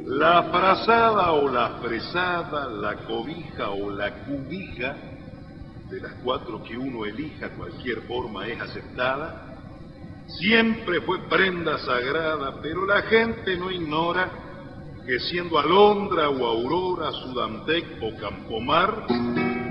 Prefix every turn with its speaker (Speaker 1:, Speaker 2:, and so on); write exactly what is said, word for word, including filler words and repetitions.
Speaker 1: La frazada o la fresada, la cobija o la cubija, de las cuatro que uno elija, cualquier forma es aceptada. Siempre fue prenda sagrada, pero la gente no ignora que siendo alondra o aurora, sudantec o campomar,